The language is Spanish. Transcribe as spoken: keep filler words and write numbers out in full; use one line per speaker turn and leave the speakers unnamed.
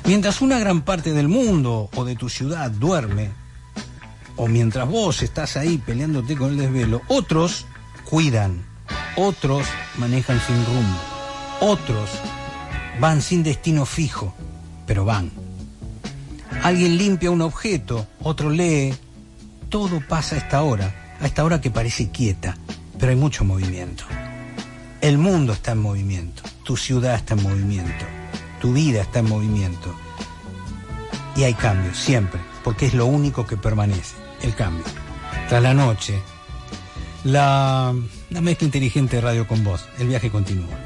Mientras una gran parte del mundo o de tu ciudad duerme, o mientras vos estás ahí peleándote con el desvelo, otros cuidan, otros manejan sin rumbo, otros van sin destino fijo, pero van. Alguien limpia un objeto, otro lee. Todo pasa a esta hora, a esta hora que parece quieta, pero hay mucho movimiento. El mundo está en movimiento, tu ciudad está en movimiento, tu vida está en movimiento. Y hay cambios, siempre, porque es lo único que permanece, el cambio. Tras la noche, la, la mezcla inteligente de Radio con Voz, el viaje continúa.